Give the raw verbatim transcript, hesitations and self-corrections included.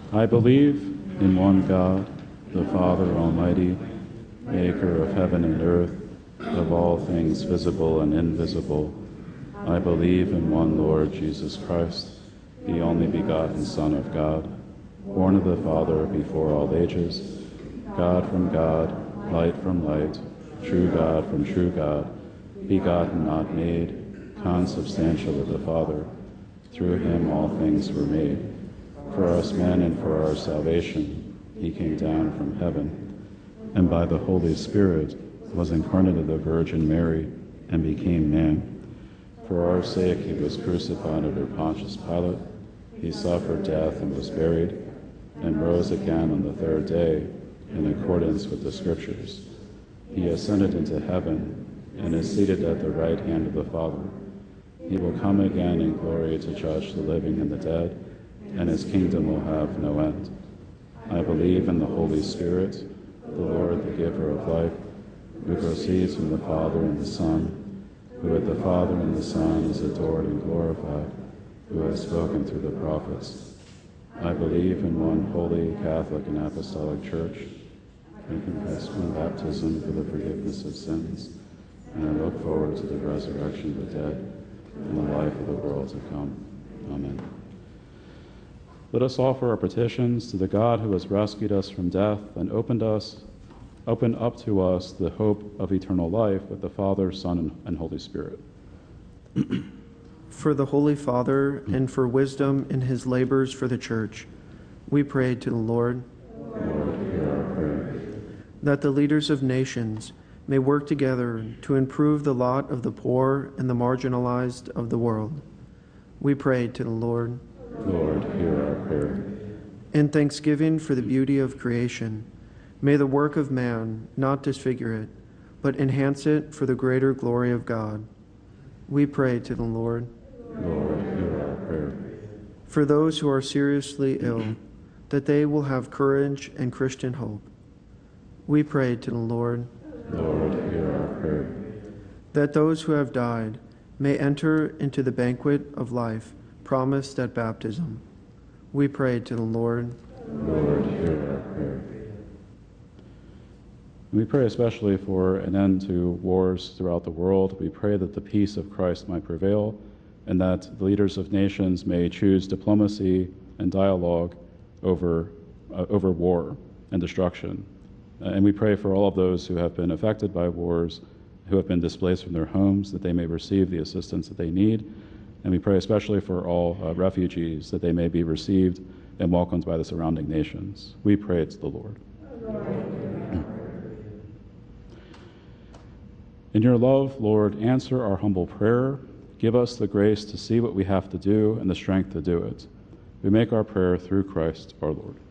I believe in one God, the Father Almighty, maker of heaven and earth, of all things visible and invisible. I believe in one Lord Jesus Christ, the only begotten Son of God, born of the Father before all ages, God from God, light from light, true God from true God, begotten, not made, consubstantial with the Father. Through him all things were made. For us men and for our salvation, he came down from heaven, and by the Holy Spirit was incarnate of the Virgin Mary and became man. For our sake he was crucified under Pontius Pilate. He suffered death and was buried, and rose again on the third day in accordance with the Scriptures. He ascended into heaven and is seated at the right hand of the Father. He will come again in glory to judge the living and the dead, and his kingdom will have no end. I believe in the Holy Spirit, the Lord, the giver of life, who proceeds from the Father and the Son, who with the Father and the Son is adored and glorified, who has spoken through the prophets. I believe in one holy, Catholic, and Apostolic Church. I confess one baptism for the forgiveness of sins, and I look forward to the resurrection of the dead and the life of the world to come. Amen. Let us offer our petitions to the God who has rescued us from death and opened us, opened up to us the hope of eternal life with the Father, Son, and Holy Spirit. For the Holy Father and for wisdom in his labors for the Church, we pray to the Lord. Lord, hear our prayer. That the leaders of nations may work together to improve the lot of the poor and the marginalized of the world, we pray to the Lord. Lord, hear our prayer. In thanksgiving for the beauty of creation, may the work of man not disfigure it, but enhance it for the greater glory of God. We pray to the Lord. Lord, hear our prayer. For those who are seriously ill, that they will have courage and Christian hope, we pray to the Lord. Lord, hear our prayer. That those who have died may enter into the banquet of life promised at baptism, we pray to the Lord. Lord, hear our prayer. We pray especially for an end to wars throughout the world. We pray that the peace of Christ might prevail, and that the leaders of nations may choose diplomacy and dialogue over, uh, over war and destruction. Uh, and we pray for all of those who have been affected by wars, who have been displaced from their homes, that they may receive the assistance that they need. And we pray especially for all uh, refugees, that they may be received and welcomed by the surrounding nations. We pray to the Lord. In your love, Lord, answer our humble prayer. Give us the grace to see what we have to do and the strength to do it. We make our prayer through Christ our Lord.